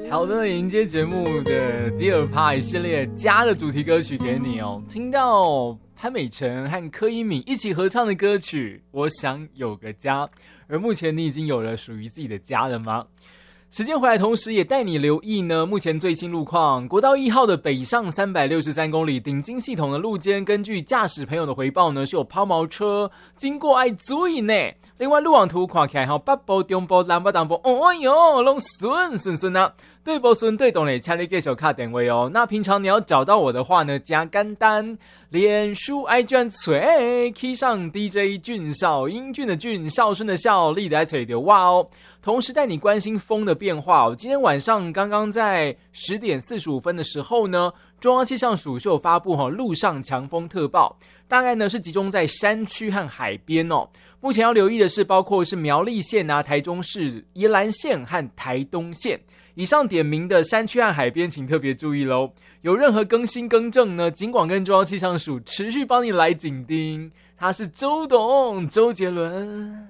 好的，迎接节目的第二趴系列家的主题歌曲给你哦。听到潘美辰和柯以敏一起合唱的歌曲《我想有个家》，而目前你已经有了属于自己的家了吗？时间回来，同时也带你留意呢，目前最新路况。国道1号的北上363公里顶金系统的路肩，根据驾驶朋友的回报呢，是有抛锚车经过，爱注意呢。另外路网图看起来北部、中部、南部、东部，哎呦，拢顺啊。对不顺对懂嘞，请你继续打电话哦。那平常你要找到我的话呢，加简单，脸书 IG 找，key 上 DJ 俊少，英俊的俊，孝顺的孝，立来找到我哦。同时带你关心风的变化哦。今天晚上刚刚在10点45分的时候呢，中央气象署是有发布陆上强风特报，大概呢是集中在山区和海边哦。目前要留意的是，包括是苗栗县啊、台中市、宜兰县和台东县。以上点名的山区和海边，请特别注意咯。有任何更新更正呢，警广跟中央气象署持续帮你来紧盯。他是周董，周杰伦。